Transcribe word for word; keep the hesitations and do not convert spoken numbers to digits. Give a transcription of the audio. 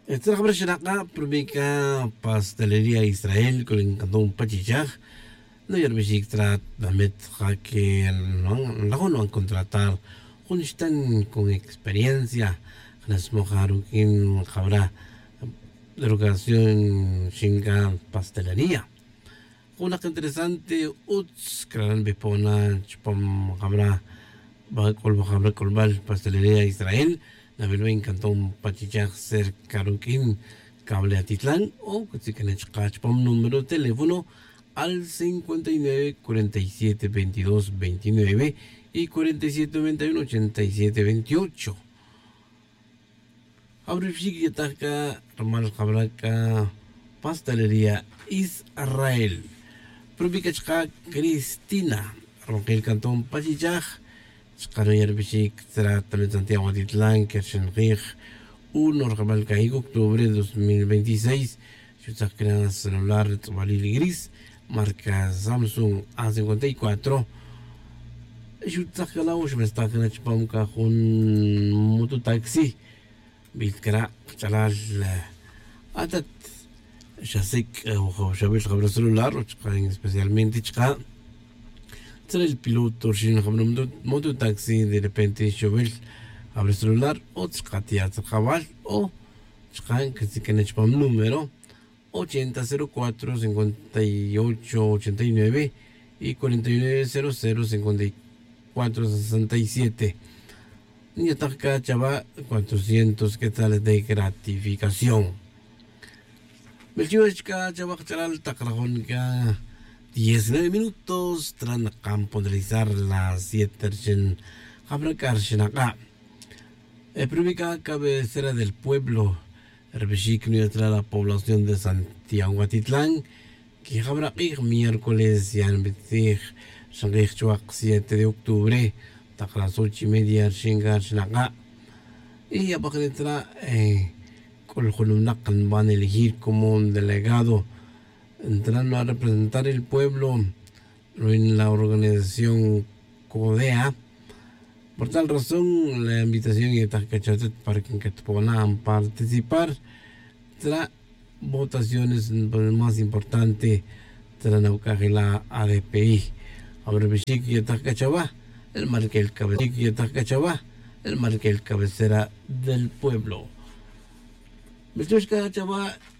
Esta خبر شناقة بروبيكا باستelería Israel con el cantón Pachichaj. No yer bishik trat damet que no no han contratar un están con experiencia las mojaron quien habrá derogación shinga pastelería. Una que interesante uts gran bepona chpom habrá va colbo habrá colbal pastelería Israel. La verdad en cantón Pachichaj ser Caruquín cable Atitlán o que si quieren chpom número de teléfono al cincuenta y nueve cuarenta y siete veintidós veintinueve y cuarenta y siete noventa y uno ochenta y siete veintiocho. Abrifshik yataka ramal kabraka pastelería Israel. Probikachka Cristina Ronquil cantón Pachichaj. Chkaroyer bishik tratamiento Santiago Atitlán Kershenrich uno ramal caigo octubre dos mil veintiséis. Chutakra celular Tsobalil gris marca Samsung A cincuenta y cuatro. Chutakala ush mestakna chpam ka un mototaxi bilkra chalal atat shasik o shabil khabra celular especialmente chka tras el piloto shin khabra mototaxi de repente shovel abre celular o chkatia khabal o chkan que si ken chpam número ochenta cero cuatro cincuenta y ocho ochenta y nueve y cuarenta y nueve cero cero cincuenta y cuatro sesenta y siete. Y ataca chava cuatrocientos quetzales de gratificación. Belchiwechka chava charal takrajón ka diecinueve minutos tras campo de realizar las siete en Habrakarshenaka. El primer cabecera del pueblo Rebeshik nuestra la población de Santiago Atitlán, que habrá miércoles y en Betzig, Shangri Chuak siete de octubre, Takras ocho y media, Shingar Shnaga. Y a Bajanitra, Coljonunakan van a elegir como un delegado, entrando a representar el pueblo en la organización CODEA. Por tal razón, la invitación y Tacachatet para que puedan participar tras votaciones más importantes tras la A D P I. Ahora, Bishik y Tacachaba, el marque el cabecera, y Tacachaba, el marque el cabecera del pueblo. Bishik Tacachaba